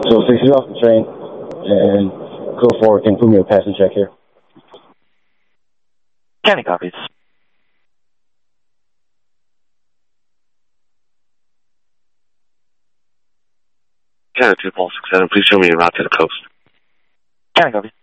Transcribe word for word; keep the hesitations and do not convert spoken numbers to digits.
So six you off the train and go forward. Can put me a passing check here. County copies. County two Paul six seven, please show me a route to the coast. County copies.